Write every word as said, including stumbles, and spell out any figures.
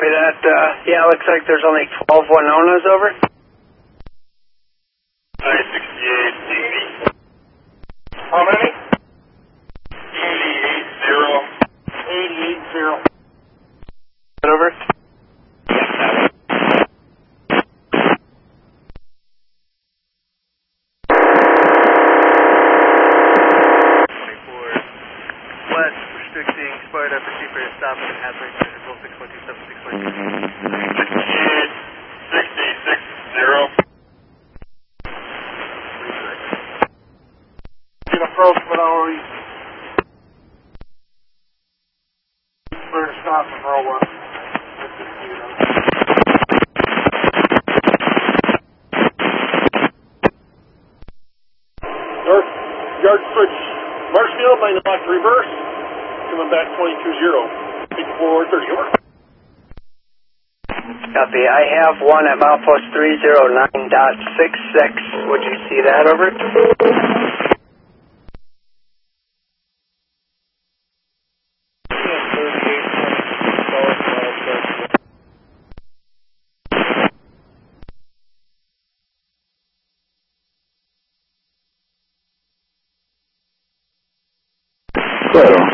Copy that. Uh, yeah, looks like there's only twelve Winonas over. nine sixty-eight eighty. How many? eighty-eight zero. eighty-eight zero. Over. West, restricting expired after chief rate of stop and hazard control six one two seven six one two. sixty-eight sixty-six zero. Get approach, but I'll east. Where to stop and roll one. North Yardbridge, Marshfield, nine o'clock reverse. Coming back twenty-two zero. Take four thirty, over. Copy. I have one at milepost three zero nine dot six six. Would you see that, over? Claro.